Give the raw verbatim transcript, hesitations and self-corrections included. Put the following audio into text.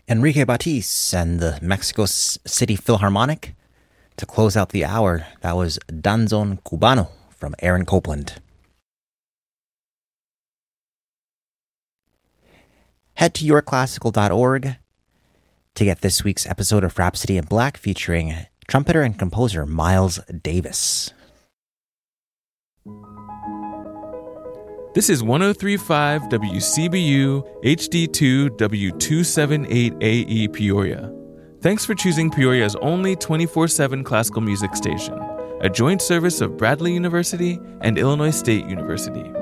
Enrique Batiz and the Mexico City Philharmonic. To close out the hour, that was Danzón Cubano from Aaron Copland. Head to your classical dot org to get this week's episode of Rhapsody in Black featuring trumpeter and composer Miles Davis. This is one oh three point five W C B U H D two W two seventy-eight A E Peoria. Thanks for choosing Peoria's only twenty-four seven classical music station, a joint service of Bradley University and Illinois State University.